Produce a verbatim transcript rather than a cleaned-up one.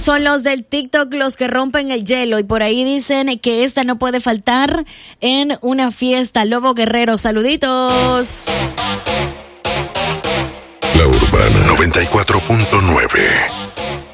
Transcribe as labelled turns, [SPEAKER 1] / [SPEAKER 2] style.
[SPEAKER 1] son los del TikTok los que rompen el hielo y por ahí dicen que esta no puede faltar en una fiesta. Lobo Guerrero, saluditos.
[SPEAKER 2] La Urbana noventa y cuatro punto nueve.